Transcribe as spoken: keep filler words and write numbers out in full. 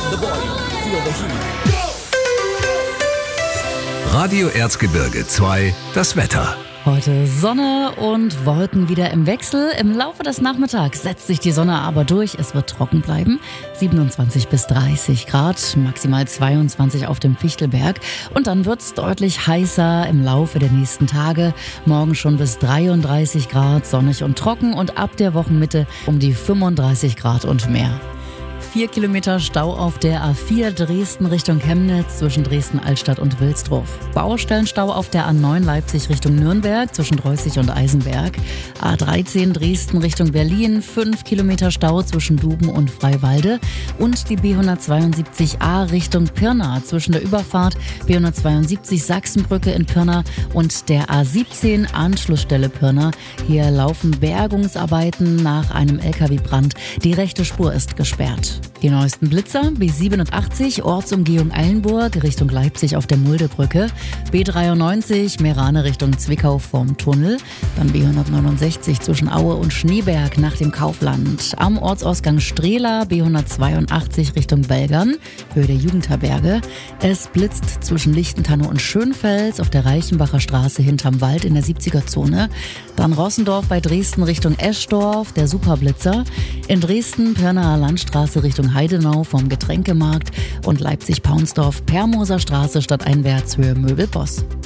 The boy, feel the heat. Radio Erzgebirge zwei, das Wetter. Heute Sonne und Wolken wieder im Wechsel. Im Laufe des Nachmittags setzt sich die Sonne aber durch. Es wird trocken bleiben. siebenundzwanzig bis dreißig Grad, maximal zweiundzwanzig auf dem Fichtelberg. Und dann wird es deutlich heißer im Laufe der nächsten Tage. Morgen schon bis dreiunddreißig Grad, sonnig und trocken. Und ab der Wochenmitte um die fünfunddreißig Grad und mehr. Vier Kilometer Stau auf der A vier Dresden Richtung Chemnitz zwischen Dresden-Altstadt und Wilsdruff. Baustellenstau auf der A neun Leipzig Richtung Nürnberg zwischen Dreußig und Eisenberg. A dreizehn Dresden Richtung Berlin, fünf Kilometer Stau zwischen Duben und Freiwalde. Und die B hundertzweiundsiebzig A Richtung Pirna zwischen der Überfahrt B hundertzweiundsiebzig Sachsenbrücke in Pirna und der A siebzehn Anschlussstelle Pirna. Hier laufen Bergungsarbeiten nach einem L K W-Brand. Die rechte Spur ist gesperrt. Die neuesten Blitzer: B siebenundachtzig Ortsumgehung Eilenburg Richtung Leipzig auf der Muldebrücke, B dreiundneunzig Meerane Richtung Zwickau vorm Tunnel, dann B hundertneunundsechzig zwischen Aue und Schneeberg nach dem Kaufland, am Ortsausgang Strehla B hundertzweiundachtzig Richtung Belgern, Höhe der Jugendherberge. Es blitzt zwischen Lichtentanne und Schönfels auf der Reichenbacher Straße hinterm Wald in der siebziger Zone, dann Rossendorf bei Dresden Richtung Eschdorf, der Superblitzer, in Dresden Pirnaer Landstraße Richtung Heidenau vom Getränkemarkt und Leipzig-Paunsdorf Permoser Straße stadteinwärts Höhe Möbelboss.